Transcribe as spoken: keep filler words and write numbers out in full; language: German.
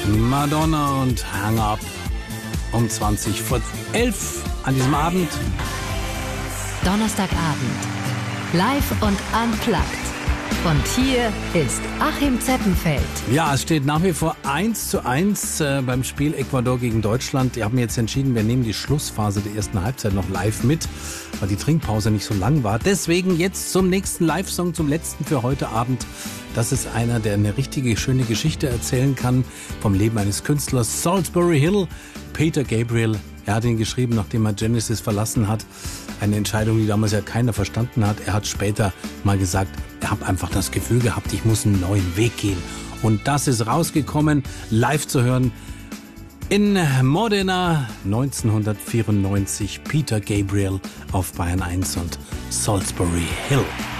Madonna und Hang Up um zwanzig vor elf an diesem Abend. Donnerstagabend. Live und unplugged. Und hier ist Achim Zeppenfeld. Ja, es steht nach wie vor eins zu eins äh, beim Spiel Ecuador gegen Deutschland. Wir haben jetzt entschieden, wir nehmen die Schlussphase der ersten Halbzeit noch live mit, weil die Trinkpause nicht so lang war. Deswegen jetzt zum nächsten Live-Song, zum letzten für heute Abend. Das ist einer, der eine richtige, schöne Geschichte erzählen kann vom Leben eines Künstlers. Salisbury Hill, Peter Gabriel. Er hat ihn geschrieben, nachdem er Genesis verlassen hat. Eine Entscheidung, die damals ja keiner verstanden hat. Er hat später mal gesagt, er hat einfach das Gefühl gehabt, ich muss einen neuen Weg gehen. Und das ist rausgekommen, live zu hören in Modena neunzehnhundertvierundneunzig. Peter Gabriel auf Bayern eins und Salisbury Hill.